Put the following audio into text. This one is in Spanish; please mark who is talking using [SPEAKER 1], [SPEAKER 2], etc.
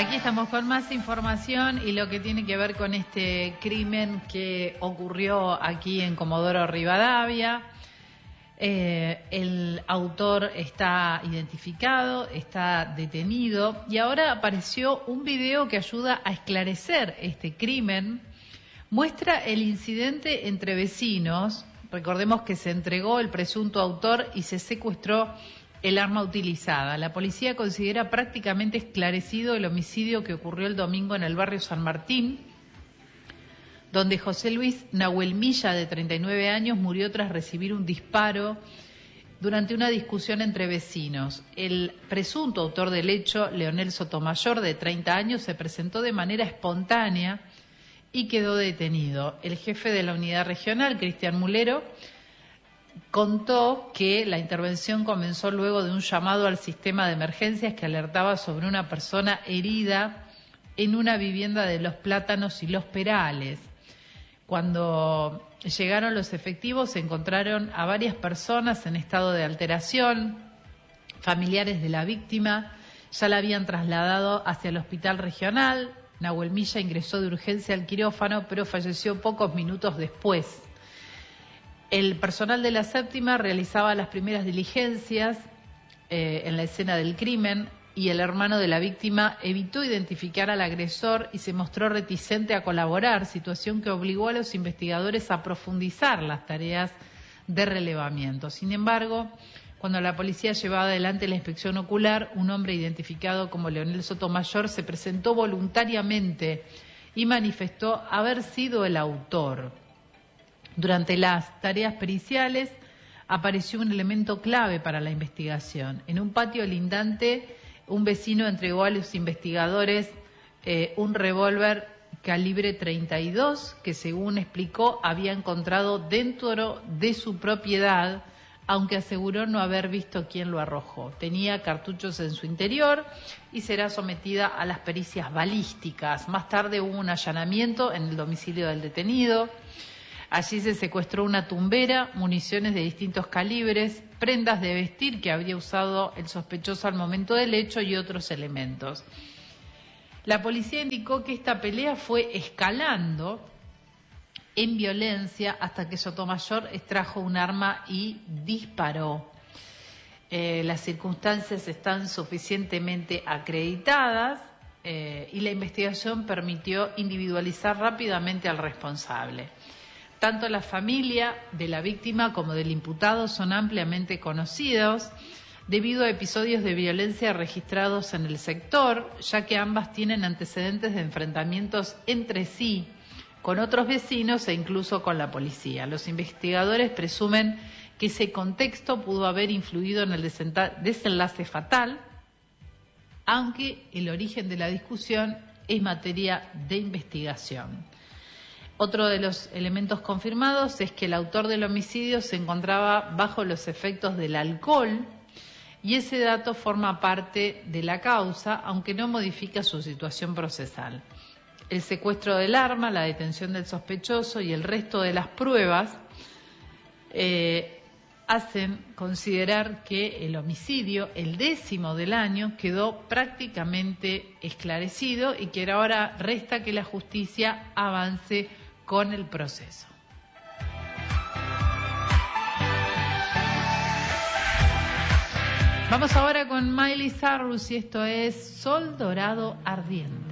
[SPEAKER 1] Aquí estamos con más información y lo que tiene que ver con este crimen que ocurrió aquí en Comodoro Rivadavia. El autor está identificado, está detenido y ahora apareció un video que ayuda a esclarecer este crimen. Muestra el incidente entre vecinos. Recordemos que se entregó el presunto autor y se secuestró el arma utilizada. La policía considera prácticamente esclarecido el homicidio que ocurrió el domingo en el barrio San Martín, donde José Luis Nahuelmilla, de 39 años, murió tras recibir un disparo durante una discusión entre vecinos. El presunto autor del hecho, Leonel Sotomayor, de 30 años, se presentó de manera espontánea y quedó detenido. El jefe de la unidad regional, Cristian Mulero, contó que la intervención comenzó luego de un llamado al sistema de emergencias que alertaba sobre una persona herida en una vivienda de Los Plátanos y Los Perales. Cuando llegaron los efectivos se encontraron a varias personas en estado de alteración, familiares de la víctima, ya la habían trasladado hacia el hospital regional. Nahuelmilla ingresó de urgencia al quirófano, pero falleció pocos minutos después. El personal de la séptima realizaba las primeras diligencias en la escena del crimen y el hermano de la víctima evitó identificar al agresor y se mostró reticente a colaborar, situación que obligó a los investigadores a profundizar las tareas de relevamiento. Sin embargo, cuando la policía llevaba adelante la inspección ocular, un hombre identificado como Leonel Sotomayor se presentó voluntariamente y manifestó haber sido el autor. Durante las tareas periciales apareció un elemento clave para la investigación. En un patio lindante, un vecino entregó a los investigadores un revólver calibre 32 que, según explicó, había encontrado dentro de su propiedad, aunque aseguró no haber visto quién lo arrojó. Tenía cartuchos en su interior y será sometida a las pericias balísticas. Más tarde hubo un allanamiento en el domicilio del detenido. Allí se secuestró una tumbera, municiones de distintos calibres, prendas de vestir que habría usado el sospechoso al momento del hecho y otros elementos. La policía indicó que esta pelea fue escalando en violencia hasta que Sotomayor extrajo un arma y disparó. Las circunstancias están suficientemente acreditadas y la investigación permitió individualizar rápidamente al responsable. Tanto la familia de la víctima como del imputado son ampliamente conocidos debido a episodios de violencia registrados en el sector, ya que ambas tienen antecedentes de enfrentamientos entre sí, con otros vecinos e incluso con la policía. Los investigadores presumen que ese contexto pudo haber influido en el desenlace fatal, aunque el origen de la discusión es materia de investigación. Otro de los elementos confirmados es que el autor del homicidio se encontraba bajo los efectos del alcohol y ese dato forma parte de la causa, aunque no modifica su situación procesal. El secuestro del arma, la detención del sospechoso y el resto de las pruebas hacen considerar que el homicidio, el 10º del año, quedó prácticamente esclarecido y que ahora resta que la justicia avance con el proceso. Vamos ahora con Miley Cyrus y esto es Sol Dorado Ardiente.